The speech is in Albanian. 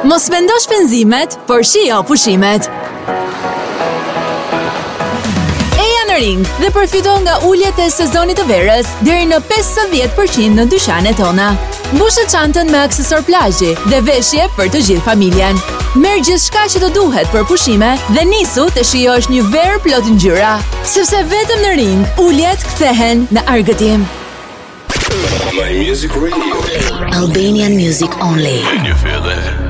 Mos vendosh penzimet, por shio pushimet. Eja në Ring dhe përfito nga uljet e sezonit të verës deri në 50% në dyqanet tona. Mbushe çantën me aksesor plazhi dhe veshje për të gjithë familjen. Merr gjithçka që të duhet për pushime dhe nisu të shijosh një verë plot ngjyra, sepse vetëm në Ring uljet kthehen në argëtim. My Music Radio. Albanian music only. Can you feel that?